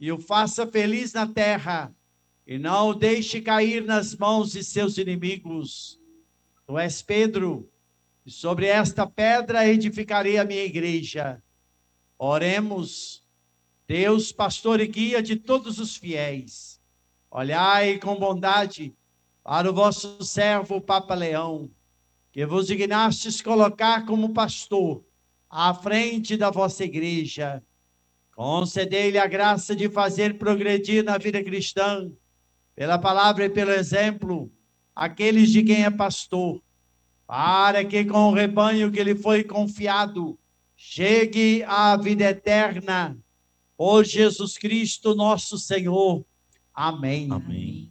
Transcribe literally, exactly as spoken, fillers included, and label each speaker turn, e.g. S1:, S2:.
S1: e o faça feliz na terra, e não o deixe cair nas mãos de seus inimigos. Tu és Pedro, e sobre esta pedra edificarei a minha igreja. Oremos. Deus, pastor e guia de todos os fiéis, olhai com bondade para o vosso servo Papa Leão, que vos dignastes colocar como pastor à frente da vossa igreja. Concedei-lhe a graça de fazer progredir na vida cristã, pela palavra e pelo exemplo, aqueles de quem é pastor, para que com o rebanho que lhe foi confiado, chegue à vida eterna. Por Jesus Cristo, nosso Senhor. Amém.
S2: Amém.